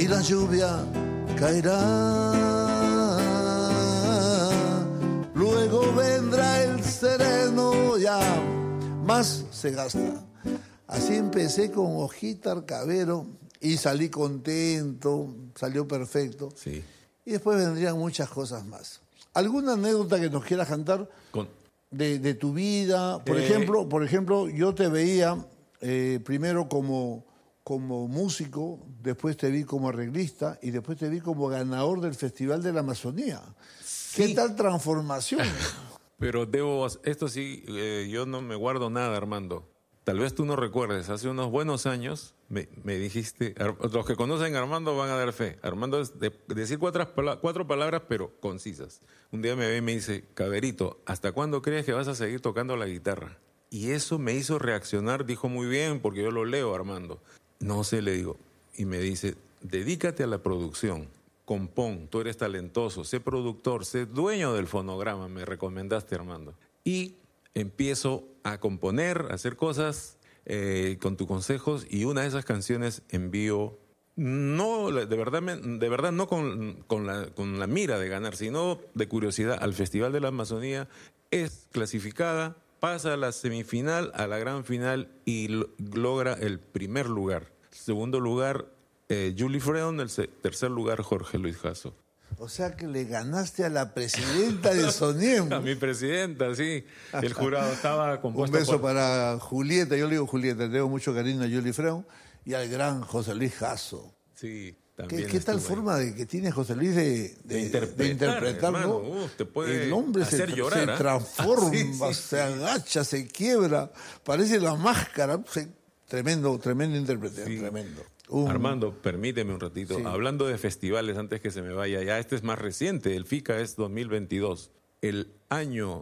y la lluvia caerá. Luego vendrá el sereno, ya más se gasta. Así empecé con Hojita Arcavero y salí contento, salió perfecto. Sí. Y después vendrían muchas cosas más. ¿Alguna anécdota que nos quieras cantar de tu vida? Por ejemplo, yo te veía primero como músico, después te vi como arreglista y después te vi como ganador del Festival de la Amazonía. Sí. ¿Qué tal transformación? Pero esto sí, yo no me guardo nada, Armando. Tal vez tú no recuerdes, hace unos buenos años me dijiste, los que conocen a Armando van a dar fe. Armando es de decir cuatro palabras, pero concisas. Un día me ve y me dice, Caberito, ¿hasta cuándo crees que vas a seguir tocando la guitarra? Y eso me hizo reaccionar, dijo muy bien, porque yo lo leo, Armando. No sé, le digo. Y me dice, dedícate a la producción, compón, tú eres talentoso, sé productor, sé dueño del fonograma, me recomendaste, Armando. Y empiezo a componer, a hacer cosas con tus consejos, y una de esas canciones envío, no, de verdad no con la mira de ganar, sino de curiosidad, al Festival de la Amazonía. Es clasificada, pasa a la semifinal, a la gran final y logra el primer lugar. Segundo lugar, Julie Freon, el tercer lugar, Jorge Luis Jasso. O sea que le ganaste a la presidenta de Soniem. A mi presidenta, sí. El jurado estaba compuesto. Un beso para Julieta, yo le digo Julieta, le tengo mucho cariño a Julie Freon y al gran José Luis Jasso. Sí, también. ¿Qué tal forma de que tiene José Luis de interpretar, hermano, ¿no? Te puede el hombre hacer llorar, se transforma, se agacha, se quiebra, parece la máscara. Tremendo intérprete, sí. Tremendo. Armando, permíteme un ratito. Sí. Hablando de festivales, antes que se me vaya, ya este es más reciente, el FICA es 2022. El año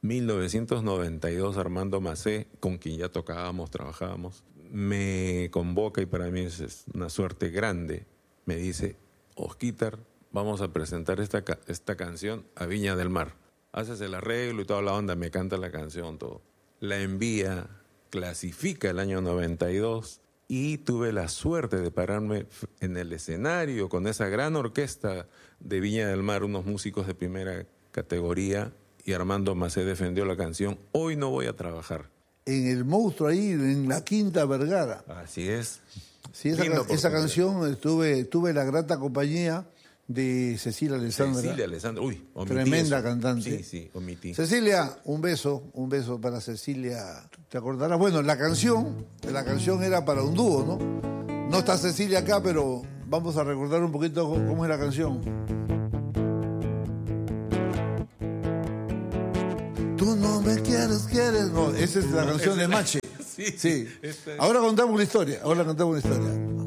1992, Armando Macé, con quien ya tocábamos, trabajábamos, me convoca, y para mí es una suerte grande. Me dice, Osquitar, vamos a presentar esta canción a Viña del Mar. Haces el arreglo y toda la onda, me canta la canción, todo. La envía, clasifica el año 92 y tuve la suerte de pararme en el escenario con esa gran orquesta de Viña del Mar, unos músicos de primera categoría, y Armando Macé defendió la canción Hoy no voy a trabajar. En el Monstruo, ahí en la Quinta Vergara. Así es. Sí, esa canción tuve la grata compañía de Cecilia Alessandra. Uy, tremenda eso. Cantante. Sí, omití. Cecilia, un beso para Cecilia. ¿Te acordarás? Bueno, la canción era para un dúo, ¿no? No está Cecilia acá, pero vamos a recordar un poquito cómo es la canción. Tú no me quieres. No, esa es la canción de Mache. Sí. Ahora contamos una historia.